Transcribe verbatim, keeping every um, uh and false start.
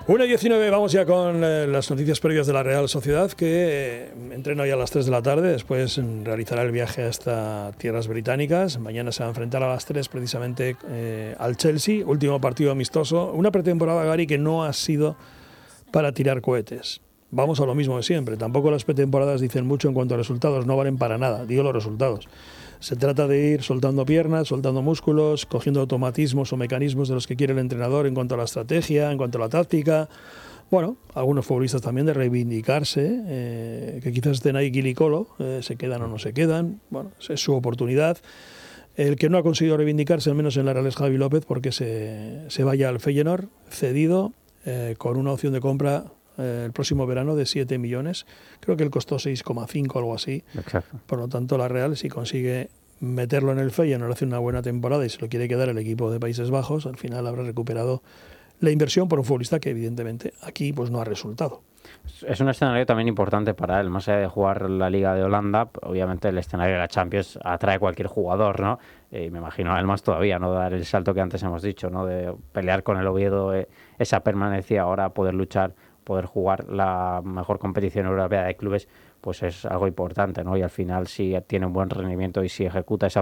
una y diecinueve, vamos ya con eh, las noticias previas de la Real Sociedad, que eh, entrena hoy a las tres de la tarde, después mm, realizará el viaje hasta tierras británicas. Mañana se va a enfrentar a las tres precisamente eh, al Chelsea, último partido amistoso. Una pretemporada, Gary, que no ha sido para tirar cohetes. Vamos a lo mismo de siempre, tampoco las pretemporadas dicen mucho en cuanto a resultados, no valen para nada, digo los resultados. Se trata de ir soltando piernas, soltando músculos, cogiendo automatismos o mecanismos de los que quiere el entrenador en cuanto a la estrategia, en cuanto a la táctica. Bueno, algunos futbolistas también de reivindicarse, eh, que quizás estén ahí quilicolo, eh, se quedan o no se quedan. Bueno, es su oportunidad. El que no ha conseguido reivindicarse, al menos en la Real, es Javi López, porque se, se vaya al Feyenoord, cedido, eh, con una opción de compra eh, el próximo verano de siete millones. Creo que él costó seis coma cinco, algo así. Exacto. Por lo tanto, la Real, si consigue meterlo en el Feyenoord, hace una buena temporada y se lo quiere quedar el equipo de Países Bajos, al final habrá recuperado la inversión por un futbolista que evidentemente aquí pues no ha resultado. Es un escenario también importante para él, más allá de jugar la Liga de Holanda, obviamente el escenario de la Champions atrae a cualquier jugador, ¿no? Y me imagino a él más todavía, ¿no? Dar el salto que antes hemos dicho, ¿no? De pelear con el Oviedo, eh, esa permanencia, ahora poder luchar, poder jugar la mejor competición europea de clubes, pues es algo importante, ¿no? Y al final, si tiene un buen rendimiento y si ejecuta esa